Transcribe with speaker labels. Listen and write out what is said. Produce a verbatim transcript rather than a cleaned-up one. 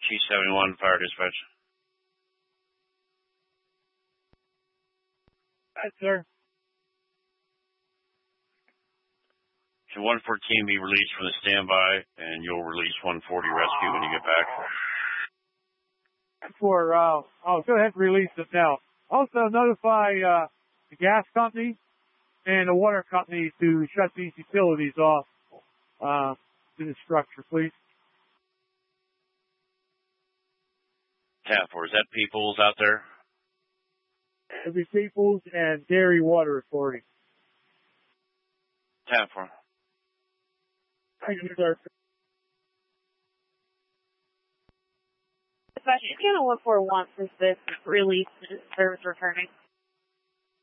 Speaker 1: T seventy-one, Fire Dispatch.
Speaker 2: Hi, sir.
Speaker 1: Can one fourteen be released from the standby, and you'll release one forty rescue when you get back?
Speaker 2: For, uh, I'll go ahead and release it now. Also notify, uh, the gas company and the water company to shut these utilities off, uh, to the structure, please.
Speaker 1: Tap four, is that Peoples out there?
Speaker 2: Every Peoples and Dairy Water Authority.
Speaker 1: Tap four.
Speaker 2: Thank you, sir.
Speaker 3: Channel one four one for this release service returning.